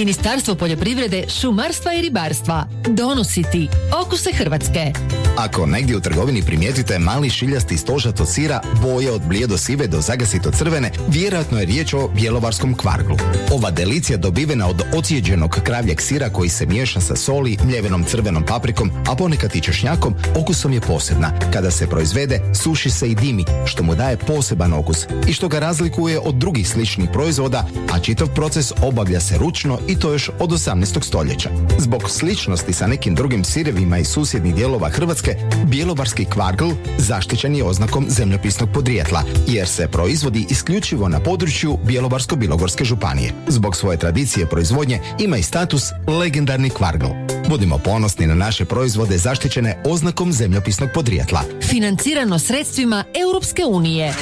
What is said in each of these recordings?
Ministarstvo poljoprivrede, šumarstva i ribarstva donosi ti okuse Hrvatske. Ako negdje u trgovini primijetite mali šiljasti stožat od sira boje od blijedo sive do zagasito crvene, vjerojatno je riječ o bjelovarskom kvarglu. Ova delicija dobivena od ocijeđenog kravljeg sira koji se miješa sa soli, mljevenom crvenom paprikom, a ponekad i češnjakom, okusom je posebna. Kada se proizvede, suši se i dimi, što mu daje poseban okus i što ga razlikuje od drugih sličnih proizvoda, a čitav proces obavlja se ručno i to još od 18. stoljeća. Zbog sličnosti sa nekim drugim sirevima iz susjednih dijelova Hrvatske, bjelovarski kvargl zaštićen je oznakom zemljopisnog podrijetla, jer se proizvodi isključivo na području Bjelovarsko-bilogorske županije. Zbog svoje tradicije proizvodnje ima i status legendarni kvargl. Budimo ponosni na naše proizvode zaštićene oznakom zemljopisnog podrijetla. Financirano sredstvima Europske unije.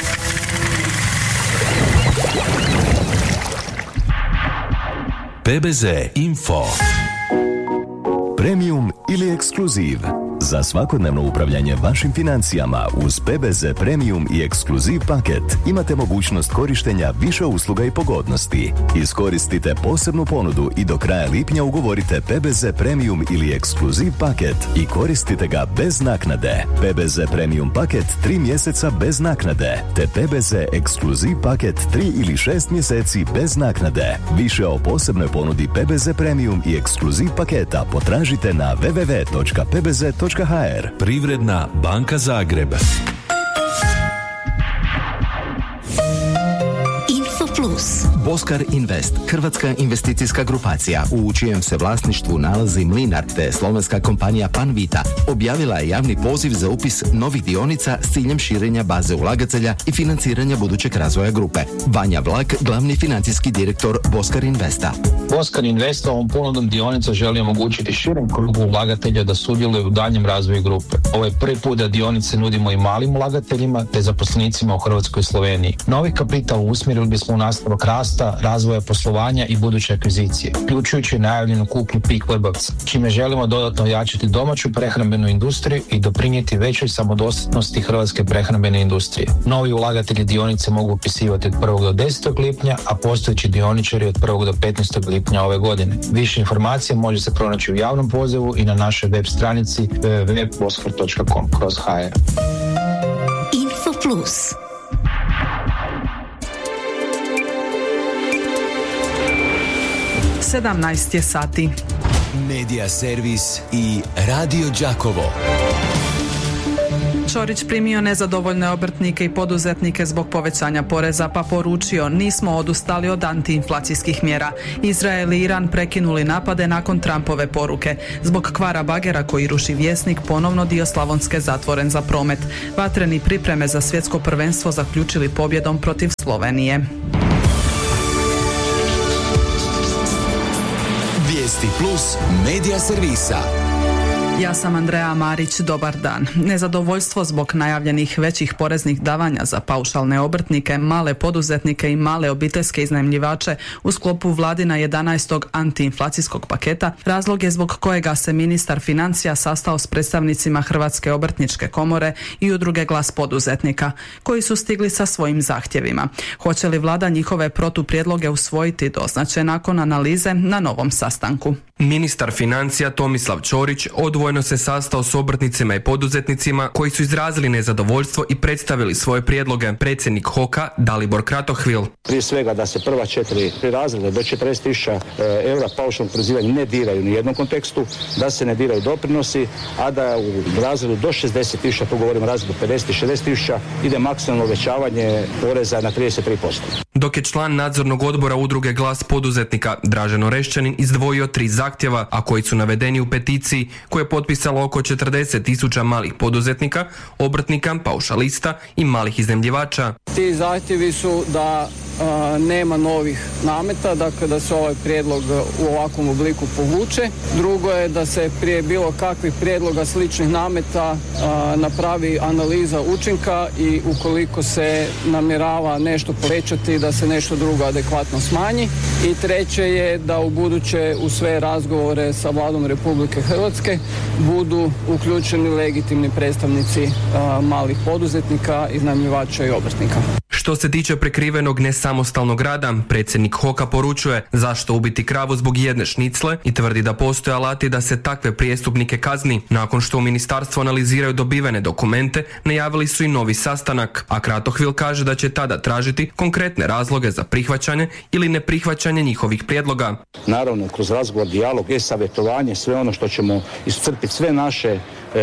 PBZ Info. Premium ili ekskluziv. Za svakodnevno upravljanje vašim financijama uz PBZ Premium i ekskluziv paket imate mogućnost korištenja više usluga i pogodnosti. Iskoristite posebnu ponudu i do kraja lipnja ugovorite PBZ Premium ili ekskluziv paket i koristite ga bez naknade. PBZ Premium paket 3 mjeseca bez naknade, te PBZ ekskluziv paket 3 ili 6 mjeseci bez naknade. Više o posebnoj ponudi PBZ Premium i ekskluziv paketa potražite na www.pbz.hr. Privredna banka Zagreb. Boskar Invest, hrvatska investicijska grupacija u čijem se vlasništvu nalazi Mlinar te slovenska kompanija Panvita, objavila je javni poziv za upis novih dionica s ciljem širenja baze ulagatelja i financiranja budućeg razvoja grupe. Vanja Vlak, glavni financijski direktor Boskar Investa. Boskar Invest ovom ponudom dionica želi omogućiti širem krugu ulagatelja da sudjeluju u daljnjem razvoju grupe. Ovo je prvi put da dionice nudimo i malim ulagateljima te zaposlenicima u Hrvatskoj i Sloveniji. Novi kapital usmjerili bismo u nastavak rasta, razvoja poslovanja i buduće akvizicije, uključujući najavljenu kupnju PIK Vrbovca, čime želimo dodatno ojačati domaću prehrambenu industriju i doprinijeti većoj samodostatnosti hrvatske prehrambene industrije. Novi ulagatelji dionice mogu upisivati od 1. do 10. lipnja, a postojeći dioničari od 1. do 15. lipnja ove godine. Više informacija može se pronaći u javnom pozivu i na našoj web stranici www.boskar.com/hr. Info Plus. 17 je sati. Medija servis i Radio Đakovo. Ćorić primio nezadovoljne obrtnike i poduzetnike zbog povećanja poreza, pa poručio: nismo odustali od antiinflacijskih mjera. Izrael i Iran prekinuli napade nakon Trumpove poruke. Zbog kvara bagera koji ruši Vjesnik, ponovno dio Slavonske zatvoren za promet. Vatreni pripreme za svjetsko prvenstvo zaključili pobjedom protiv Slovenije. Vijesti Plus medija servisa. Ja sam Andreja Marić, dobar dan. Nezadovoljstvo zbog najavljenih većih poreznih davanja za paušalne obrtnike, male poduzetnike i male obiteljske iznajmljivače u sklopu vladina 11. antiinflacijskog paketa razlog je zbog kojega se ministar financija sastao s predstavnicima Hrvatske obrtničke komore i udruge Glas poduzetnika, koji su stigli sa svojim zahtjevima. Hoće li vlada njihove protuprijedloge usvojiti, doznače nakon analize na novom sastanku. Ministar financija Tomislav Ćorić odvojeno se sastao s obrtnicima i poduzetnicima koji su izrazili nezadovoljstvo i predstavili svoje prijedloge. Predsjednik HOK-a Dalibor Kratohvil. Prije svega da se prva 4 razreda do 40.000 eura paušalnog oporezivanja ne diraju ni u jednom kontekstu, da se ne diraju doprinosi, a da u razredu do 60.000, tu govorimo razredu 50 i 60.000, ide maksimalno uvećavanje poreza na 33%. Dok je član nadzornog odbora udruge Glas poduzetnika Dražen Orešćanin izdvojio 3 zahtjeva, a koji su navedeni u peticiji koje je potpisalo oko 40.000 malih poduzetnika, obrtnika, paušalista i malih iznajmljivača. Ti zahtjevi su da nema novih nameta, dakle da se ovaj prijedlog u ovakvom obliku povuče. Drugo je da se prije bilo kakvih prijedloga sličnih nameta napravi analiza učinka i ukoliko se namjerava nešto povećati, da se nešto drugo adekvatno smanji. I treće je da u buduće u sve razgovore sa Vladom Republike Hrvatske budu uključeni legitimni predstavnici malih poduzetnika, iznajmljivača i obrtnika. Što se tiče prekrivenog nesamostalnog rada, predsjednik HOK-a poručuje zašto ubiti kravu zbog jedne šnicle i tvrdi da postoje alati da se takve prijestupnike kazni. Nakon što u ministarstvu analiziraju dobivene dokumente, najavili su i novi sastanak, a Kratochvil kaže da će tada tražiti konkretne razloge za prihvaćanje ili neprihvaćanje njihovih prijedloga. Naravno, kroz razgovor, dijalog, savjetovanje, sve ono što ćemo iscrpiti, sve naše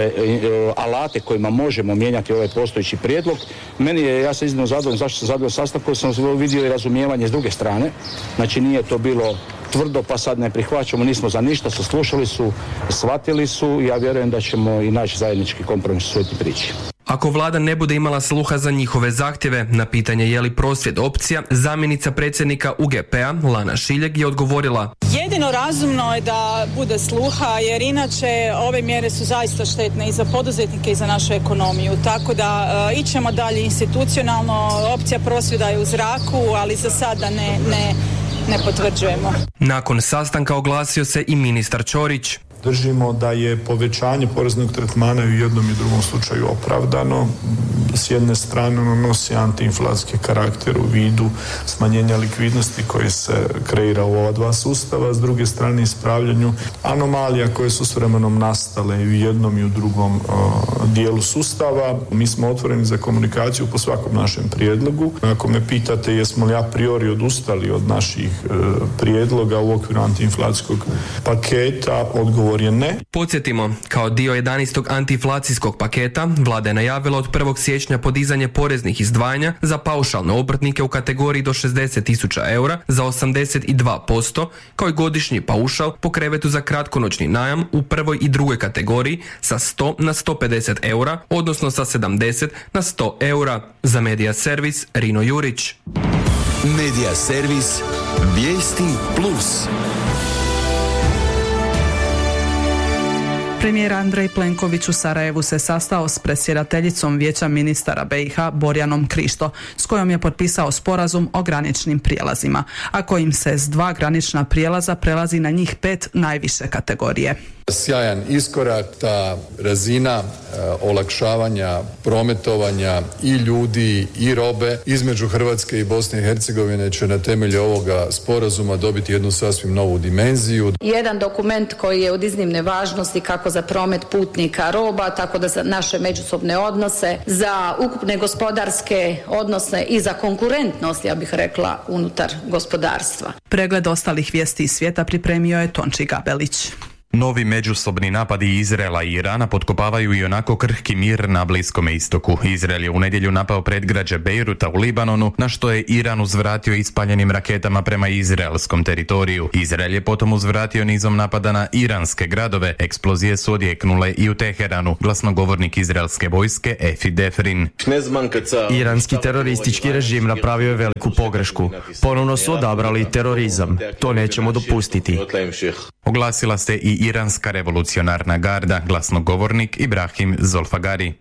alate kojima možemo mijenjati ovaj postojeći prijedlog. Ja sam iznimno zadovoljan, zašto sam zadovoljan sastankom, sam vidio i razumijevanje s druge strane. Znači nije to bilo tvrdo pa sad ne prihvaćamo, nismo za ništa, saslušali su, shvatili su i ja vjerujem da ćemo i naći zajednički kompromis u svoj priči. Ako vlada ne bude imala sluha za njihove zahtjeve, na pitanje je li prosvjed opcija, zamjenica predsjednika UGP-a Lana Šiljeg je odgovorila: jedino razumno je da bude sluha, jer inače ove mjere su zaista štetne i za poduzetnike i za našu ekonomiju. Tako da ićemo dalje institucionalno, opcija prosvjeda je u zraku, ali za sada ne potvrđujemo. Nakon sastanka oglasio se i ministar Ćorić. Držimo da je povećanje poreznog tretmana i u jednom i drugom slučaju opravdano. S jedne strane ono nosi antiinflacijski karakter u vidu smanjenja likvidnosti koje se kreira u ova dva sustava, s druge strane ispravljanju anomalija koje su s vremenom nastale i u jednom i u drugom dijelu sustava. Mi smo otvoreni za komunikaciju po svakom našem prijedlogu. Ako me pitate jesmo li a priori odustali od naših prijedloga u okviru antiinflacijskog paketa, odgovor je ne. Podsjetimo, kao dio 11. antiinflacijskog paketa, vlada je najavila od 1. siječnja podizanje poreznih izdvajanja za paušalne obrtnike u kategoriji do 60.000 eura za 82%, kao i godišnji paušal po krevetu za kratkonoćni najam u prvoj i drugoj kategoriji sa 100 na 150 eura, odnosno sa 70 na 100 eura. Za Medija Servis, Rino Jurić. Medija Servis, vijesti plus. Premijer Andrej Plenković u Sarajevu se sastao s predsjedateljicom Vijeća ministara BiH Borjanom Krišto, s kojom je potpisao sporazum o graničnim prijelazima, a kojim se s 2 granična prijelaza prelazi na njih 5 najviše kategorije. Sjajan iskorak, ta razina olakšavanja prometovanja i ljudi i robe između Hrvatske i Bosne i Hercegovine će na temelju ovoga sporazuma dobiti jednu sasvim novu dimenziju. Jedan dokument koji je od iznimne važnosti kako za promet putnika, roba, tako da za naše međusobne odnose, za ukupne gospodarske odnose i za konkurentnost, ja bih rekla, unutar gospodarstva. Pregled ostalih vijesti iz svijeta pripremio je Tonči Gabelić. Novi međusobni napadi Izraela i Irana potkopavaju i onako krhki mir na Bliskome istoku. Izrael je u nedjelju napao predgrađe Bejruta u Libanonu, na što je Iran uzvratio ispaljenim raketama prema izraelskom teritoriju. Izrael je potom uzvratio nizom napada na iranske gradove. Eksplozije su odjeknule i u Teheranu, glasnogovornik izraelske vojske Efi Defrin. Iranski teroristički režim napravio je veliku pogrešku. Ponovno su odabrali terorizam. To nećemo dopustiti. Oglasila se i Iranska revolucionarna garda, glasnogovornik Ibrahim Zolfagari.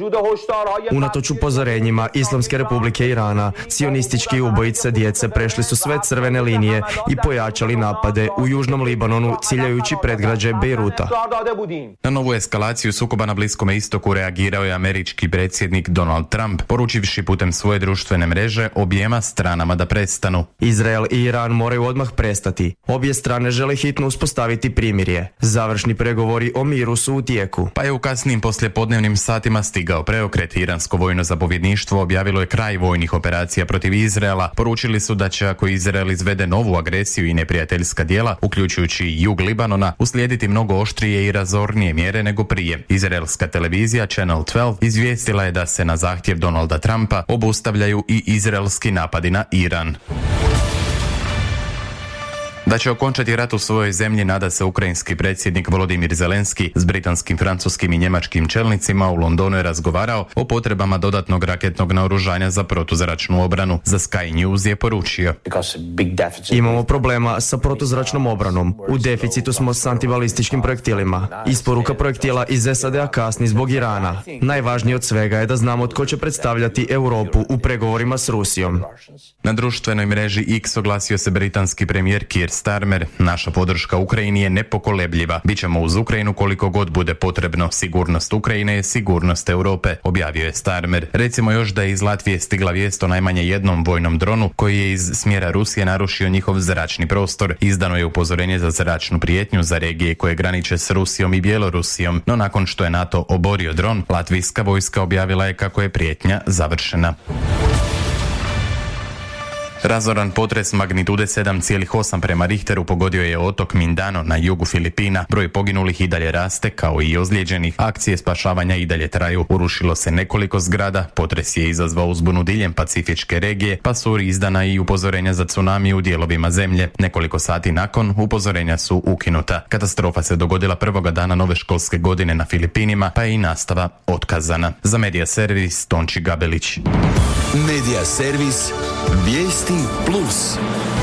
Unatoč upozorenjima Islamske republike Irana, sionistički ubojice djece prešli su sve crvene linije i pojačali napade u južnom Libanonu ciljajući predgrađe Bejruta. Na novu eskalaciju sukoba na Bliskome istoku reagirao je američki predsjednik Donald Trump, poručivši putem svoje društvene mreže objema stranama da prestanu. Izrael i Iran moraju odmah prestati. Obje strane žele hitno uspostaviti primirje. Završni pregovori o miru su u tijeku. Pa je u kasnim poslijepodnevnim satima stigao preokret. Iransko vojno zapovjedništvo objavilo je kraj vojnih operacija protiv Izraela. Poručili su da će, ako Izrael izvede novu agresiju i neprijateljska djela, uključujući jug Libanona, uslijediti mnogo oštrije i razornije mjere nego prije. Izraelska televizija Channel 12 izvijestila je da se na zahtjev Donalda Trumpa obustavljaju i izraelski napadi na Iran. Da će okončati rat u svojoj zemlji nada se ukrajinski predsjednik Volodimir Zelenski. S britanskim, francuskim i njemačkim čelnicima u Londonu je razgovarao o potrebama dodatnog raketnog naoružanja za protuzračnu obranu. Za Sky News je poručio: imamo problema sa protuzračnom obranom. U deficitu smo s antibalističkim projektilima. Isporuka projektila iz SAD-a kasni zbog Irana. Najvažnije od svega je da znamo tko će predstavljati Europu u pregovorima s Rusijom. Na društvenoj mreži X oglasio se britanski premijer Keir Starmer. Naša podrška Ukrajini je nepokolebljiva. Bićemo uz Ukrajinu koliko god bude potrebno. Sigurnost Ukrajine je sigurnost Europe, objavio je Starmer. Recimo još da je iz Latvije stigla vijest o najmanje jednom vojnom dronu koji je iz smjera Rusije narušio njihov zračni prostor. Izdano je upozorenje za zračnu prijetnju za regije koje graniče s Rusijom i Bjelorusijom, no nakon što je NATO oborio dron, latvijska vojska objavila je kako je prijetnja završena. Razoran potres magnitude 7,8 prema Richteru pogodio je otok Mindano na jugu Filipina. Broj poginulih i dalje raste, kao i ozlijeđenih. Akcije spašavanja i dalje traju. Urušilo se nekoliko zgrada, potres je izazvao uzbunu diljem pacifičke regije, pa su izdana i upozorenja za tsunami u dijelovima zemlje. Nekoliko sati nakon, upozorenja su ukinuta. Katastrofa se dogodila prvoga dana nove školske godine na Filipinima, pa je i nastava otkazana. Za Medija servis, Tonči Gabelić. Medija servis, vijesti plus.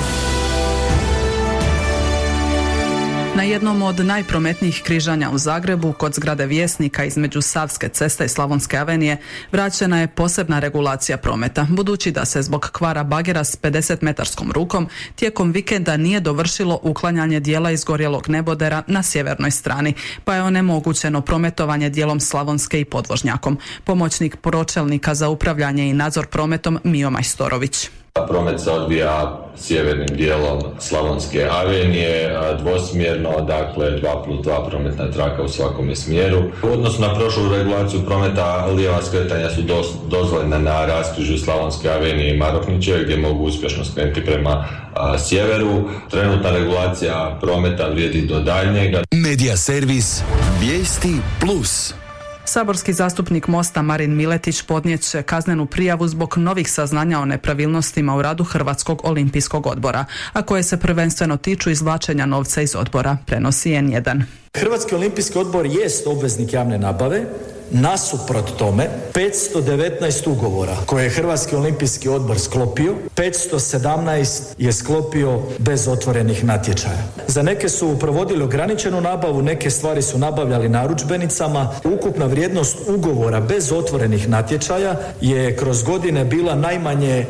Na jednom od najprometnijih križanja u Zagrebu, kod zgrade Vjesnika između Savske ceste i Slavonske avenije, vraćena je posebna regulacija prometa, budući da se zbog kvara bagera s 50-metarskom rukom tijekom vikenda nije dovršilo uklanjanje dijela izgorjelog nebodera na sjevernoj strani, pa je onemogućeno prometovanje dijelom Slavonske i podvožnjakom. Pomoćnik pročelnika za upravljanje i nadzor prometom Mijo Majstorović. Promet se odvija sjevernim dijelom Slavonske avenije, dvosmjerno, dakle 2+2 prometna traka u svakome smjeru. U odnosu na prošlu regulaciju prometa, lijeva skretanja su dozvoljena na raskrižju Slavonske avenije i Maroknićeve, gdje mogu uspješno skrenuti prema sjeveru. Trenutna regulacija prometa vrijedi do daljnjega. Medija servis, vijesti plus. Saborski zastupnik Mosta Marin Miletić podnijet će kaznenu prijavu zbog novih saznanja o nepravilnostima u radu Hrvatskog olimpijskog odbora, a koje se prvenstveno tiču izvlačenja novca iz odbora, prenosi N1. Hrvatski olimpijski odbor jest obveznik javne nabave. Nasuprot tome, 519 ugovora koje je Hrvatski olimpijski odbor sklopio, 517 je sklopio bez otvorenih natječaja. Za neke su provodili ograničenu nabavu, neke stvari su nabavljali narudžbenicama. Ukupna vrijednost ugovora bez otvorenih natječaja je kroz godine bila najmanje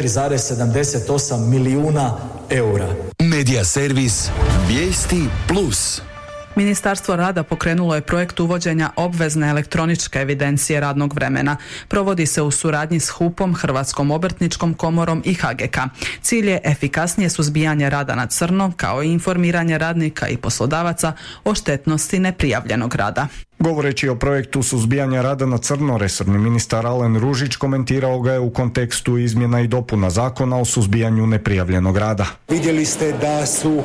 4,78 milijuna eura. Medija servis, vijesti plus. Ministarstvo rada pokrenulo je projekt uvođenja obvezne elektroničke evidencije radnog vremena. Provodi se u suradnji s HUP-om, Hrvatskom obrtničkom komorom i HGK. Cilj je efikasnije suzbijanje rada na crno, kao i informiranje radnika i poslodavaca o štetnosti neprijavljenog rada. Govoreći o projektu suzbijanja rada na crno, resorni ministar Alen Ružić komentirao ga je u kontekstu izmjena i dopuna zakona o suzbijanju neprijavljenog rada. Vidjeli ste da su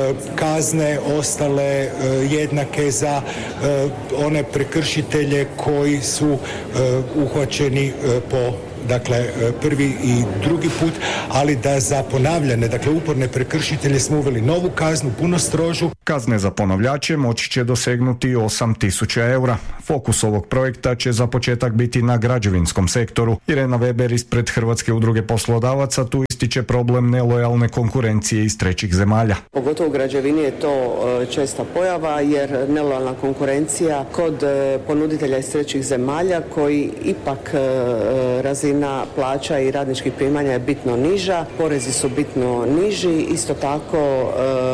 kazne ostale jednake za one prekršitelje koji su uhvaćeni po prvi i drugi put, ali da za ponavljane, uporne prekršitelje smo uveli novu kaznu, puno strožu. Kazne za ponavljače moći će dosegnuti 8.000 eura. Fokus ovog projekta će za početak biti na građevinskom sektoru. Irena Weber ispred Hrvatske udruge poslodavaca tu ističe problem nelojalne konkurencije iz trećih zemalja. Pogotovo u građevini je to česta pojava, jer nelojalna konkurencija kod ponuditelja iz trećih zemalja koji ipak razina plaća i radničkih primanja je bitno niža, porezi su bitno niži, isto tako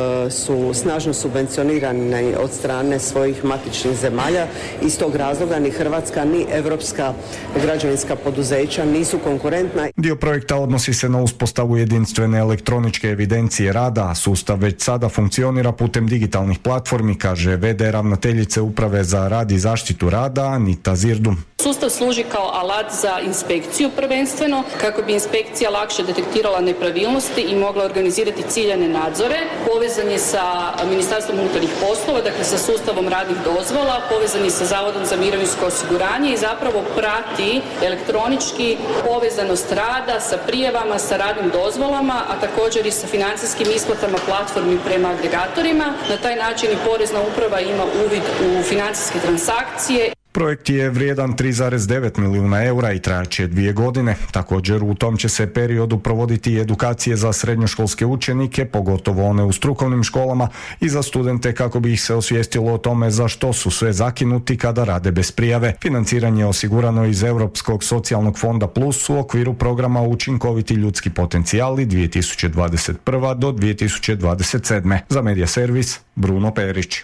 su snažno subvencionirani od strane svojih matičnih zemalja. Iz tog razloga ni Hrvatska ni evropska građevinska poduzeća nisu konkurentna. Dio projekta odnosi se na uspostavu jedinstvene elektroničke evidencije rada, a sustav već sada funkcionira putem digitalnih platformi, kaže v.d. ravnateljice Uprave za rad i zaštitu rada Anita Zirdum. Sustav služi kao alat za inspekciju prvenstveno, kako bi inspekcija lakše detektirala nepravilnosti i mogla organizirati ciljane nadzore. Povezan je sa Ministarstvom unutarnjih poslova, dakle sa sustavom radnih dozvola, povezan je sa Zavodom za mirovinsko osiguranje i zapravo prati elektronički povezanost rada sa prijavama, sa radnim dozvolama, a također i sa financijskim isplatama platformi prema agregatorima. Na taj način i Porezna uprava ima uvid u financijske transakcije. Projekt je vrijedan 3,9 milijuna eura i trajaće 2 godine. Također u tom će se periodu provoditi edukacije za srednjoškolske učenike, pogotovo one u strukovnim školama, i za studente kako bi ih se osvijestilo o tome za što su sve zakinuti kada rade bez prijave. Financiranje je osigurano iz Europskog socijalnog fonda Plus u okviru programa Učinkoviti ljudski potencijali 2021. do 2027. Za Medija Servis, Bruno Perić.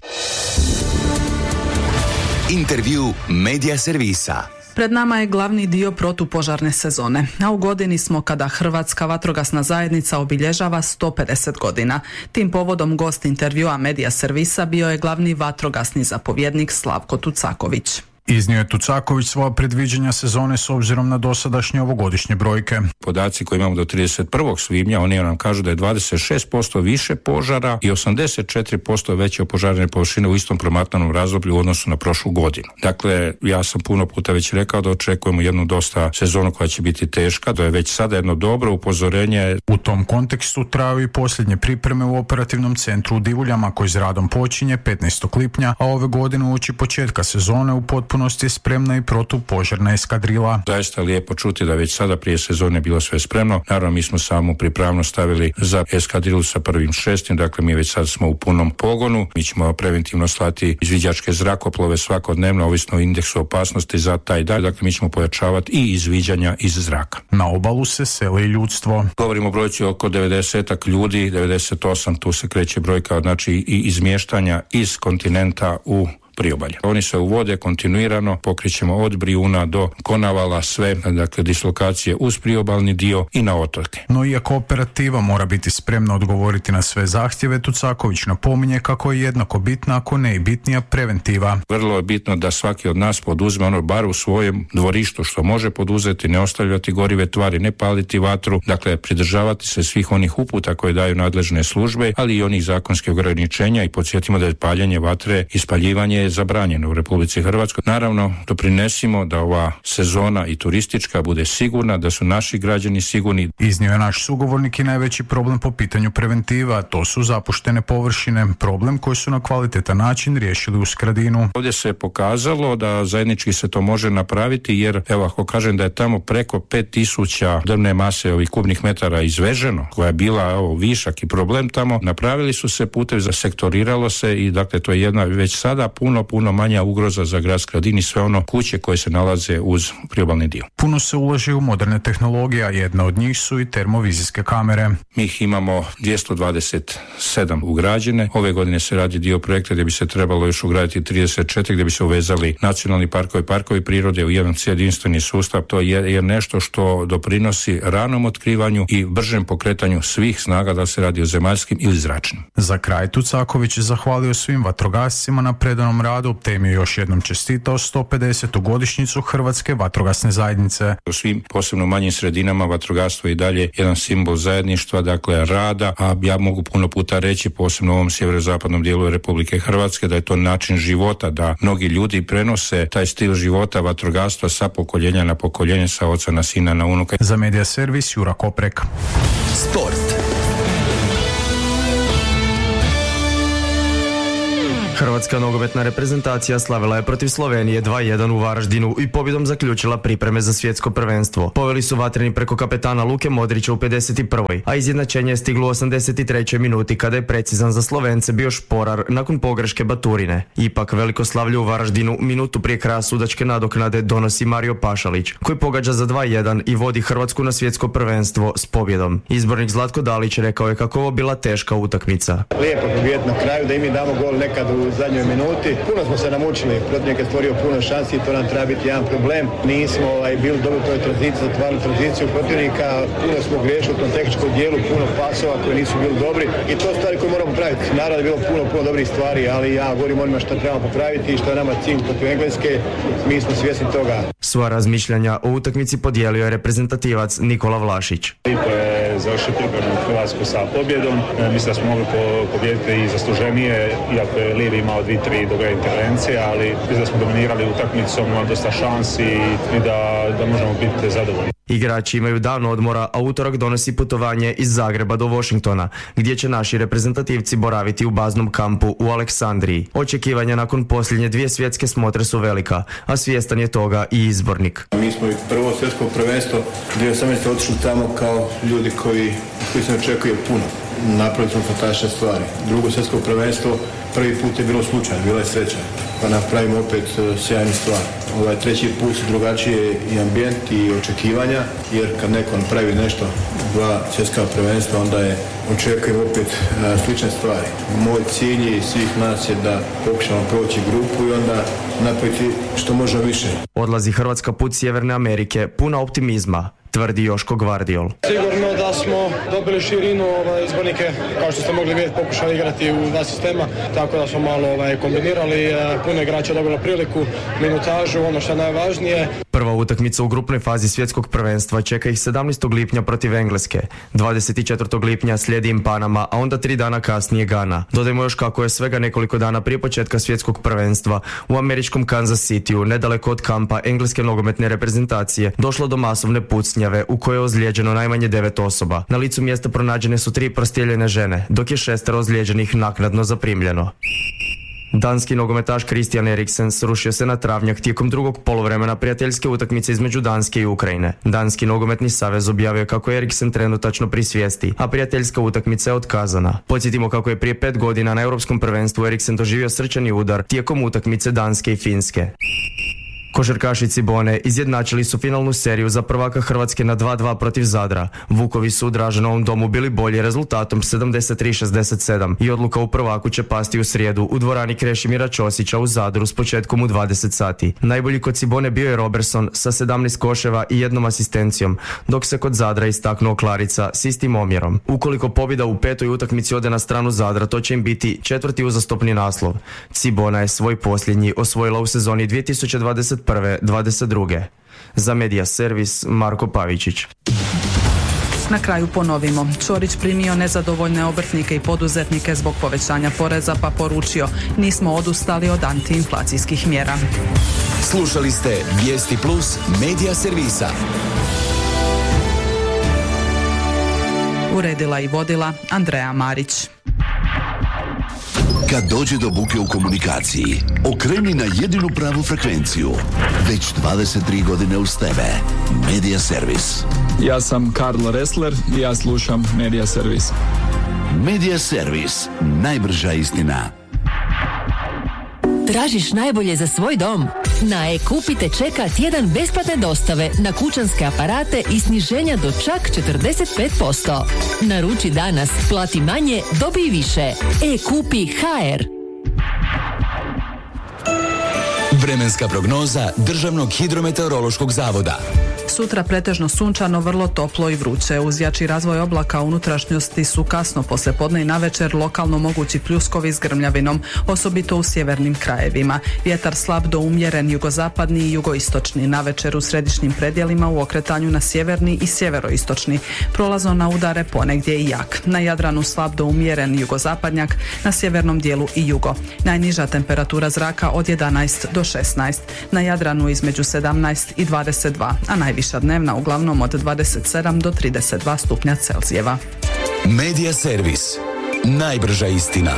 Intervju Medija Servisa. Pred nama je glavni dio protupožarne sezone, a u godini smo kada Hrvatska vatrogasna zajednica obilježava 150 godina. Tim povodom gost intervjua Medija Servisa bio je glavni vatrogasni zapovjednik Slavko Tucaković. Iznio je Tucaković svoja predviđanja sezone s obzirom na dosadašnje ovogodišnje brojke. Podaci koje imamo do 31. svibnja, oni nam kažu da je 26% više požara i 84% veće opožarene površine u istom promatranom razdoblju u odnosu na prošlu godinu. Dakle, ja sam puno puta već rekao da očekujemo jednu dosta sezonu koja će biti teška, da je već sada jedno dobro upozorenje. U tom kontekstu traju i posljednje pripreme u operativnom centru u Divuljama koji s radom počinje 15. lipnja, a ove godine uoči početka sezone u potpunosti je spremna i protupožarna eskadrila. Zaista lijepo čuti da već sada prije sezone bilo sve spremno. Naravno, mi smo samu pripravnost stavili za eskadrilu sa 1.6. Dakle, mi već sad smo u punom pogonu. Mi ćemo preventivno slati izviđačke zrakoplove svakodnevno, ovisno o indeksu opasnosti za taj dan. Dakle, mi ćemo pojačavati i izviđanja iz zraka. Na obalu se seli ljudstvo. Govorimo o brojci oko 90 ljudi, 98, tu se kreće brojka, znači i izmještanja iz kontinenta u priobalje. Oni se uvode kontinuirano, pokrećemo od Brijuna do Konavala, sve, dakle, dislokacije uz priobalni dio i na otoke. No iako operativa mora biti spremna odgovoriti na sve zahtjeve, Tucaković napominje kako je jednako bitna, ako ne i bitnija, preventiva. Vrlo je bitno da svaki od nas poduzme ono bar u svojem dvorištu što može poduzeti, ne ostavljati gorive tvari, ne paliti vatru, dakle, pridržavati se svih onih uputa koje daju nadležne službe, ali i onih zakonskih ograničenja, i podsjetimo da je paljenje vatre i spaljivanje zabranjeno u Republici Hrvatskoj. Naravno, doprinesimo da ova sezona i turistička bude sigurna, da su naši građani sigurni. Iznio je naš sugovornik i najveći problem po pitanju preventiva, to su zapuštene površine, problem koji su na kvalitetan način riješili u Skradinu. Ovdje se pokazalo da zajednički se to može napraviti, jer evo, ako kažem da je tamo preko 5000 drvne mase ovih kubnih metara izveženo, koja je bila višak i problem tamo, napravili su se putevi, zasektoriralo se i dakle to je jedna već sada puno manja ugroza za grad Skradin i sve ono kuće koje se nalaze uz priobalni dio. Puno se ulaže u moderne tehnologije, a jedna od njih su i termovizijske kamere. Mi ih imamo 227 ugrađene. Ove godine se radi dio projekta gdje bi se trebalo još ugraditi 34, gdje bi se uvezali nacionalni parkovi prirode u jedan jedinstveni sustav. To je nešto što doprinosi ranom otkrivanju i bržem pokretanju svih snaga, da se radi o zemaljskim ili zračnim. Za kraj Tucaković je zahvalio svim vatrogascima na predanom radu, te im je još jednom čestitao 150. godišnjicu Hrvatske vatrogasne zajednice. U svim, posebno manjim sredinama, vatrogastvo je i dalje jedan simbol zajedništva, dakle rada, a ja mogu puno puta reći, posebno u ovom sjeverozapadnom dijelu Republike Hrvatske, da je to način života, da mnogi ljudi prenose taj stil života vatrogastva sa pokoljenja na pokoljenje, sa oca na sina na unuka. Za Medija Servis, Jura Koprek. Sport. Hrvatska nogometna reprezentacija slavila je protiv Slovenije 2-1 u Varaždinu i pobjedom zaključila pripreme za svjetsko prvenstvo. Poveli su vatreni preko kapetana Luke Modrića u 51. a izjednačenje je stiglo u 83. minuti kada je precizan za Slovence bio Šporar nakon pogreške Baturine. Ipak veliko slavlje u Varaždinu minutu prije kraja sudačke nadoknade donosi Mario Pašalić, koji pogađa za 2-1 i vodi Hrvatsku na svjetsko prvenstvo s pobjedom. Izbornik Zlatko Dalić rekao je kako ovo bila teška utakmica. Lijepo pobijeti na kraju, da i mi damo gol nekad u zadnjoj minuti. Puno smo se namučili, protivnik je stvorio puno šansi i to nam treba biti jedan problem. Nismo bili dobro u toj tranziciji, zatvarali tranziciju protivnika, puno smo griješili u tom tehničkom dijelu, puno pasova koji nisu bili dobri i to stvari koje moramo popraviti. Naravno je bilo puno dobrih stvari, ali ja govorim onima što trebamo popraviti i što je nama cilj protiv Engleske, mi smo svjesni toga. Svoja razmišljanja o utakmici podijelio je reprezentativac Nikola Vlašić. Lijepo je završiti pripremu Hrvatsku sa pobjedom. Mislim da smo mogli pobijediti i zasluženije, iako je lijevi ali imao 2-3 dobre intervencije, ali mislim da smo dominirali utakmicom, imali dosta šansi i da možemo biti zadovoljni. Igrači imaju dan odmora, a utorak donosi putovanje iz Zagreba do Washingtona, gdje će naši reprezentativci boraviti u baznom kampu u Aleksandriji. Očekivanja nakon posljednje 2 svjetske smotre su velika, a svjestan je toga i izbornik. Mi smo i prvo svjetsko prvenstvo 2018. otišli tamo kao ljudi koji se očekuje puno. Napravili smo fantastične stvari. Drugo svjetsko prvenstvo prvi put je bilo slučajno, bila je sreća. Pa napravimo opet sjajnu stvar. Treći put su drugačije i ambijent i očekivanja, jer kad neko napravi nešto 2 svjetska prvenstva, onda je očekujemo opet slične stvari. Moj cilj i svih nas je da pokušamo proći grupu i onda napraviti što možemo više. Odlazi Hrvatska put Sjeverne Amerike puna optimizma, tvrdi Joško Gvardiol. Sigurno da smo dobili širinu, izbornike, kao što ste mogli vidjeti, pokušali igrati u 2 sistema, tako da smo malo kombinirali, puno igrača dobilo priliku, minutažu, ono što je najvažnije. Prva utakmica u grupnoj fazi svjetskog prvenstva čeka ih 17. lipnja protiv Engleske. 24. lipnja slijedi im Panama, a onda 3 dana kasnije Gana. Dodajmo još kako je svega nekoliko dana prije početka svjetskog prvenstva u američkom Kansas Cityu, nedaleko od kampa engleske nogometne reprezentacije, došlo do masovne pucnjave u kojoj je ozlijeđeno najmanje 9 osoba. Na licu mjesta pronađene su 3 prostrijeljene žene, dok je 6 ozlijeđenih naknadno zaprimljeno. Danski nogometaš Christian Eriksen srušio se na travnjak tijekom drugog poluvremena prijateljske utakmice između Danske i Ukrajine. Danski nogometni savez objavio kako je Eriksen trenutačno pri svijesti, a prijateljska utakmica je otkazana. Podsjetimo kako je prije 5 godina na europskom prvenstvu Eriksen doživio srčani udar tijekom utakmice Danske i Finske. Košarkaši Cibone izjednačili su finalnu seriju za prvaka Hrvatske na 2-2 protiv Zadra. Vukovi su u Draženovom domu bili bolji rezultatom 73-67 i odluka u prvaku će pasti u srijedu u dvorani Krešimira Ćosića u Zadru s početkom u 20 sati. Najbolji kod Cibone bio je Robertson sa 17 koševa i 1 asistencijom, dok se kod Zadra istaknuo Klarica s istim omjerom. Ukoliko pobjeda u 5. utakmici ode na stranu Zadra, to će im biti 4. uzastopni naslov. Cibona je svoj posljednji osvojila u sezoni 2021-22. Za Medija Servis Marko Pavičić. Na kraju ponovimo. Ćorić primio nezadovoljne obrtnike i poduzetnike zbog povećanja poreza pa poručio: nismo odustali od antiinflacijskih mjera. Slušali ste Vijesti Plus Medija Servisa. Uredila i vodila Andreja Marić. Kad dođe do buke u komunikaciji, okreni na jedinu pravu frekvenciju. Već 23 godine uz tebe. Medija Servis. Ja sam Karlo Ressler i ja slušam Medija Servis. Medija Servis. Najbrža istina. Tražiš najbolje za svoj dom? Na E-Kupi te čeka tjedan besplatne dostave na kućanske aparate i sniženja do čak 45%. Naruči danas, plati manje, dobij više. E-Kupi HR. Vremenska prognoza Državnog hidrometeorološkog zavoda. Sutra pretežno sunčano, vrlo toplo i vruće. Uz jači razvoj oblaka u unutrašnjosti su kasno poslijepodne i navečer lokalno mogući pljuskovi s grmljavinom, osobito u sjevernim krajevima. Vjetar slab do umjeren jugozapadni i jugoistočni. Navečer u središnjim predjelima u okretanju na sjeverni i sjeveroistočni. Prolazno na udare ponegdje i jak. Na Jadranu slab do umjeren jugozapadnjak, na sjevernom dijelu i jugo. Najniža temperatura zraka od 11 do 16. Na Jadranu između 17 i 22, a najviša dnevna uglavnom od 27 do 32 stupnja Celzijeva. Medija Servis. Najbrža istina.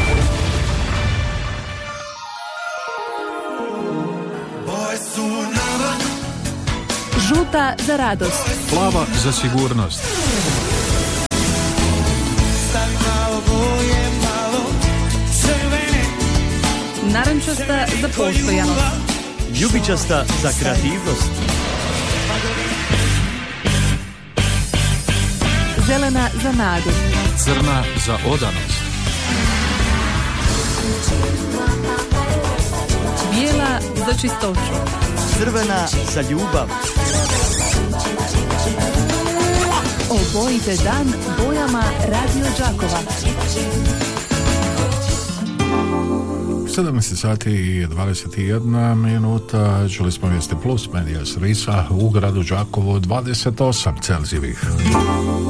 Žuta za radost. Plava za sigurnost. Narančasta za postojanost. Ljubičasta za kreativnost. Zelena za nadu. Crna za odanost. Bijela za čistoću. Crvena za ljubav. Obojite dan bojama Radio Đakova. 17 sati i 21 minuta. Čuli smo Vijesti Plus Medija Servisa u gradu Đakovu 28 Celzijevih.